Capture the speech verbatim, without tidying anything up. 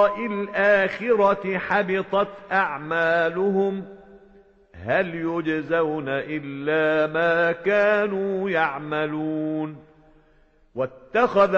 لقاء الآخرة حبطت أعمالهم هل يجزون إلا ما كانوا يعملون. واتخذ